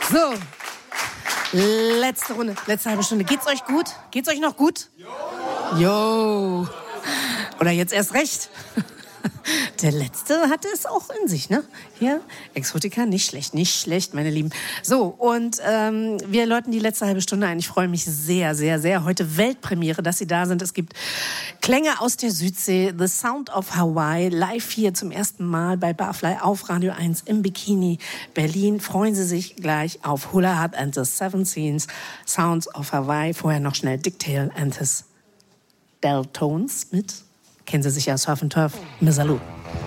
So, letzte Runde, letzte halbe Stunde. Geht's euch gut? Geht's euch noch gut? Jo. Oder jetzt erst recht. Der Letzte hatte es auch in sich, ne? Hier, Exotica, nicht schlecht, meine Lieben. So, und wir läuten die letzte halbe Stunde ein. Ich freue mich sehr, sehr, sehr. Heute Weltpremiere, dass Sie da sind. Es gibt Klänge aus der Südsee, The Sound of Hawaii, live hier zum ersten Mal bei Barfly auf Radio 1 im Bikini Berlin. Freuen Sie sich gleich auf Hula Hut and the Seven Seas, Sounds of Hawaii. Vorher noch schnell Dick Dale and his Deltones mit, kennen Sie sicher, Surf and Turf, Misalu.